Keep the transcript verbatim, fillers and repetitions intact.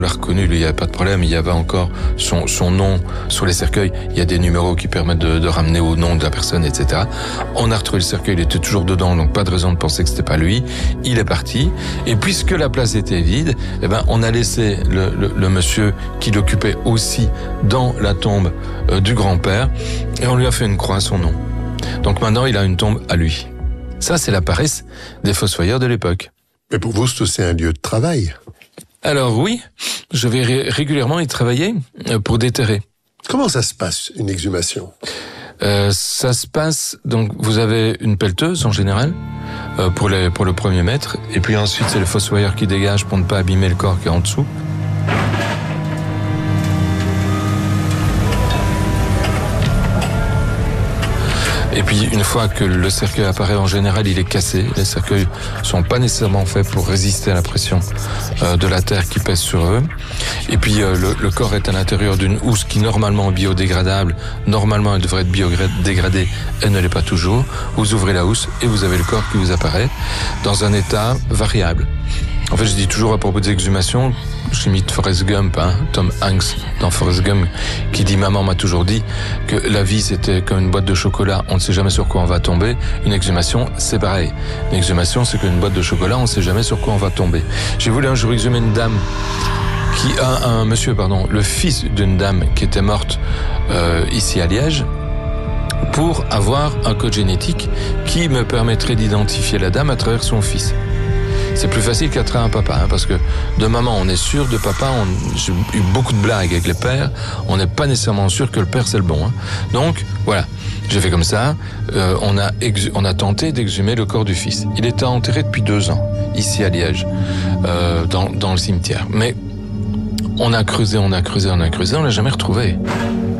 On l'a reconnu, lui, il n'y avait pas de problème. Il y avait encore son, son nom sur les cercueils. Il y a des numéros qui permettent de, de ramener au nom de la personne, et cetera. On a retrouvé le cercueil, il était toujours dedans, donc pas de raison de penser que c'était pas lui. Il est parti. Et puisque la place était vide, eh ben, on a laissé le, le, le monsieur qui l'occupait aussi dans la tombe euh, du grand-père, et on lui a fait une croix à son nom. Donc maintenant, il a une tombe à lui. Ça, c'est la paresse des fossoyeurs de l'époque. Mais pour vous, c'est aussi un lieu de travail. Alors oui, je vais ré- régulièrement y travailler pour déterrer. Comment ça se passe, une exhumation ? Euh, ça se passe, donc vous avez une pelleteuse en général euh, pour, les, pour le premier mètre, et puis ensuite c'est le fossoyeur qui dégage pour ne pas abîmer le corps qui est en dessous. Et puis une fois que le cercueil apparaît, en général, il est cassé. Les cercueils sont pas nécessairement faits pour résister à la pression euh, de la terre qui pèse sur eux. Et puis euh, le, le corps est à l'intérieur d'une housse qui normalement est biodégradable. Normalement, elle devrait être biodégradée. Elle ne l'est pas toujours. Vous ouvrez la housse et vous avez le corps qui vous apparaît dans un état variable. En fait, je dis toujours à propos des exhumations, j'imite Forrest Gump, hein, Tom Hanks dans Forrest Gump, qui dit « Maman m'a toujours dit que la vie c'était comme une boîte de chocolat, on ne sait jamais sur quoi on va tomber. Une exhumation, c'est pareil. Une exhumation, c'est qu'une boîte de chocolat, on ne sait jamais sur quoi on va tomber. » J'ai voulu un jour exhumer une dame qui a un monsieur, pardon, le fils d'une dame qui était morte euh, ici à Liège, pour avoir un code génétique qui me permettrait d'identifier la dame à travers son fils. C'est plus facile qu'à travers un papa, hein, parce que de maman, on est sûr, de papa, on, j'ai eu beaucoup de blagues avec les pères, on n'est pas nécessairement sûr que le père c'est le bon. Hein. Donc, voilà, j'ai fait comme ça, euh, on, a ex- on a tenté d'exhumer le corps du fils. Il était enterré depuis deux ans, ici à Liège, euh, dans, dans le cimetière. Mais on a creusé, on a creusé, on a creusé, on l'a jamais retrouvé.